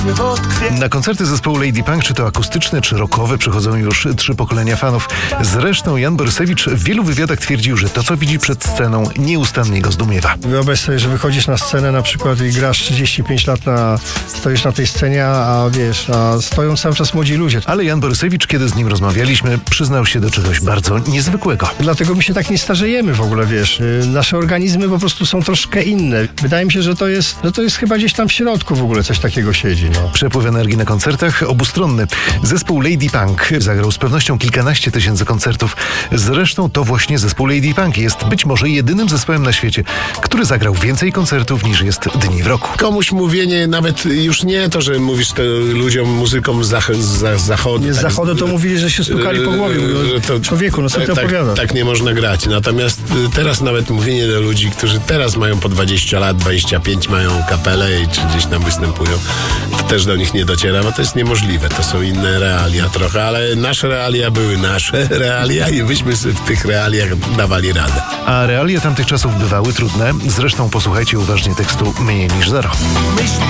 Na koncerty zespołu Lady Punk, czy to akustyczne, czy rockowe, przychodzą już 3 pokolenia fanów. Zresztą Jan Borysewicz w wielu wywiadach twierdził, że to, co widzi przed sceną, nieustannie go zdumiewa. Wyobraź sobie, że wychodzisz na scenę na przykład i grasz 35 lat, stoisz na tej scenie, a stoją cały czas młodzi ludzie. Ale Jan Borysewicz, kiedy z nim rozmawialiśmy, przyznał się do czegoś bardzo niezwykłego. Dlatego my się tak nie starzejemy w ogóle, wiesz. Nasze organizmy po prostu są troszkę inne. Wydaje mi się, że to jest chyba gdzieś tam w środku w ogóle coś takiego siedzi. No. Przepływ energii na koncertach obustronny. Zespół Lady Punk zagrał z pewnością kilkanaście tysięcy koncertów. Zresztą to właśnie zespół Lady Punk jest być może jedynym zespołem na świecie, który zagrał więcej koncertów niż jest dni w roku. Komuś mówienie, nawet już nie to, że mówisz to ludziom, muzykom z zachodu. Nie z zachodu to mówili, że się stukali po głowie. Człowieku, co ty opowiadasz? Tak nie można grać. Natomiast teraz nawet mówienie do ludzi, którzy teraz mają po 20 lat, 25, mają kapelę czy gdzieś tam występują, to też do nich nie dociera, bo to jest niemożliwe. To są inne realia trochę, ale nasze realia były nasze realia i myśmy sobie w tych realiach dawali radę. A realia tamtych czasów bywały trudne. Zresztą posłuchajcie uważnie tekstu Mniej niż zero.